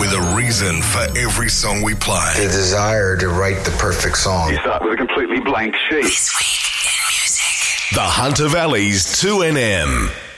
with a reason for every song we play. The desire to write the perfect song. You start with a completely blank sheet. The Hunter Valley's 2NM.